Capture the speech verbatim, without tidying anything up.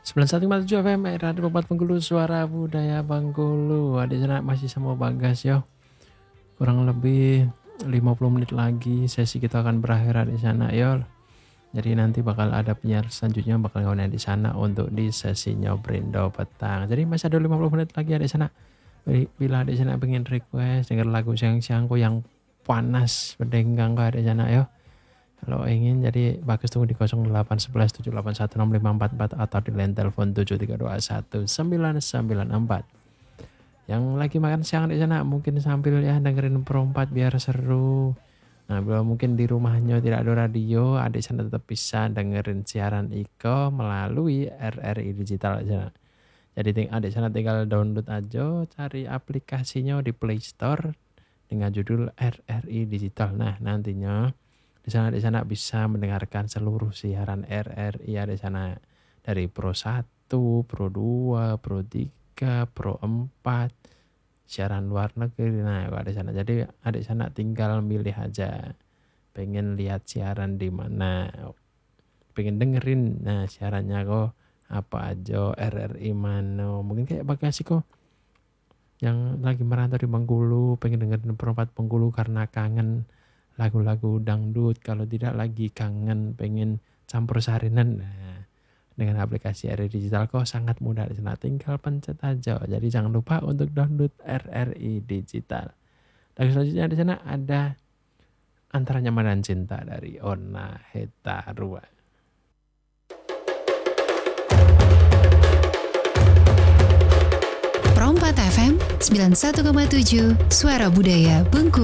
sembilan puluh satu koma tujuh F M Radio Bogor Bengkulu, suara budaya Bengkulu. Adik sana masih sama Bagas yo. Kurang lebih lima puluh menit lagi sesi kita akan berakhir di sana yo. Jadi nanti bakal ada penyiar selanjutnya bakal ngomongin di sana untuk di sesi Nyobrindo petang. Jadi masih ada lima puluh menit lagi di sana. Bila di sana pengen request denger lagu siang-siangku yang panas berdenggang kok di sana yo. Kalau ingin jadi Bagus tunggu di nol delapan satu satu tujuh delapan satu enam lima empat empat atau di line telepon tujuh tiga dua satu sembilan sembilan empat. Yang lagi makan siang di sana mungkin sambil ya dengerin perempat biar seru. Nah, bila mungkin di rumahnya tidak ada radio, adik sana tetap bisa dengerin siaran Iko melalui R R I Digital aja. Jadi adik sana tinggal download aja, cari aplikasinya di Play Store dengan judul R R I Digital. Nah, nantinya di sana di sana bisa mendengarkan seluruh siaran R R I ya di sana dari Pro satu, Pro dua, Pro tiga, Pro empat, siaran luar negeri. Nah, di sana. Jadi adik sana tinggal milih aja. Pengen lihat siaran di mana. Pengen dengerin nah siarannya kok apa aja R R I mana. Mungkin kayak Bagasi kok yang lagi merantau di Bengkulu, pengen dengerin perempat Bengkulu karena kangen lagu-lagu dangdut, kalau tidak lagi kangen pengen campur sarinan. Nah, dengan aplikasi R R I Digital kok sangat mudah di sana, tinggal pencet aja. Jadi jangan lupa untuk download R R I Digital. Lagu selanjutnya di sana ada Antara Nyaman dan Cinta dari Ona Hetarua. Pro empat F M sembilan puluh satu koma tujuh Suara Budaya Bengkulu.